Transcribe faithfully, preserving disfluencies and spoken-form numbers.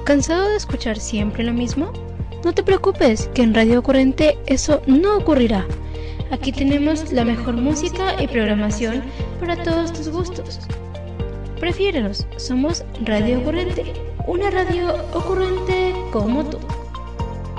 ¿Cansado de escuchar siempre lo mismo? No te preocupes, que en Radio Corriente eso no ocurrirá. Aquí tenemos la mejor música y programación para todos tus gustos. Prefiérenos, somos Radio Corriente, una radio ocurrente como tú.